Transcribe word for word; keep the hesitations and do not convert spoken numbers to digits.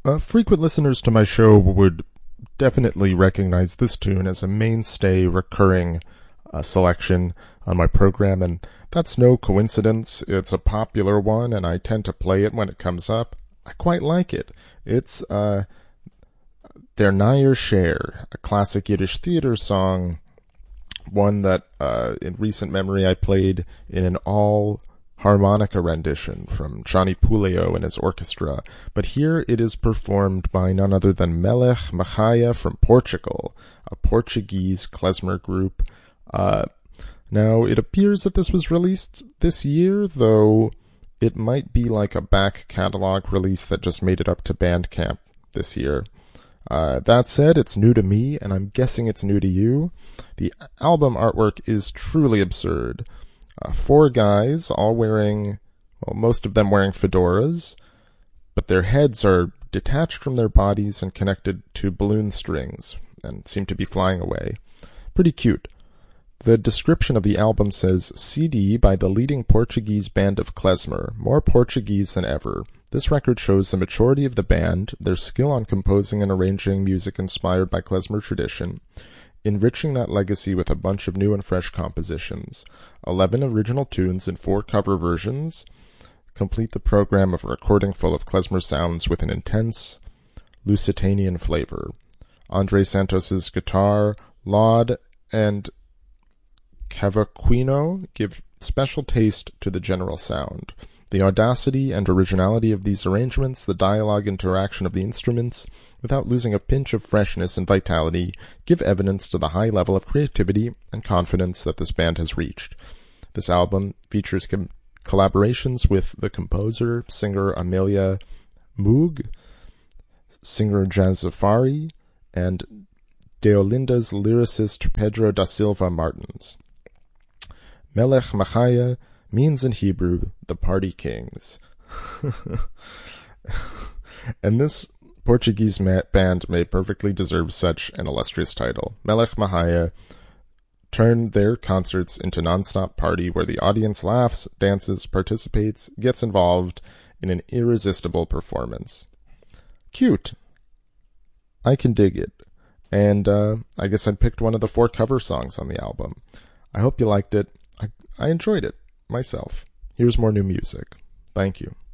Uh, frequent listeners to my show would definitely recognize this tune as a mainstay recurring uh, selection on my program, and that's no coincidence. It's a popular one, and I tend to play it when it comes up. I quite like it. It's uh, Der Nyer Share, a classic Yiddish theater song, one that uh, in recent memory I played in an all harmonica rendition from Johnny Puleo and his orchestra, but here it is performed by none other than Melech Machaya from Portugal, a Portuguese klezmer group. Uh, now, it appears that this was released this year, though it might be like a back catalog release that just made it up to Bandcamp this year. Uh, that said, it's new to me, and I'm guessing it's new to you. The album artwork is truly absurd. Uh, four guys, all wearing, well, most of them wearing fedoras, but their heads are detached from their bodies and connected to balloon strings, and seem to be flying away. Pretty cute. The description of the album says, C D by the leading Portuguese band of klezmer, more Portuguese than ever. This record shows the maturity of the band, their skill on composing and arranging music inspired by klezmer tradition, enriching that legacy with a bunch of new and fresh compositions. Eleven original tunes and four cover versions complete the program of a recording full of klezmer sounds with an intense Lusitanian flavor. Andre Santos's guitar, laud, and cavaquinho give special taste to the general sound. The audacity and originality of these arrangements, the dialogue interaction of the instruments, without losing a pinch of freshness and vitality, give evidence to the high level of creativity and confidence that this band has reached. This album features com- collaborations with the composer, singer Amelia Moog, singer Jazz Zafari, and Deolinda's lyricist Pedro da Silva Martins. Melech Machaya means in Hebrew, the Party Kings. And this Portuguese ma- band may perfectly deserve such an illustrious title. Melech Machaya turned their concerts into non-stop party where the audience laughs, dances, participates, gets involved in an irresistible performance. Cute. I can dig it. And uh, I guess I picked one of the four cover songs on the album. I hope you liked it. I, I enjoyed it myself. Here's more new music. Thank you.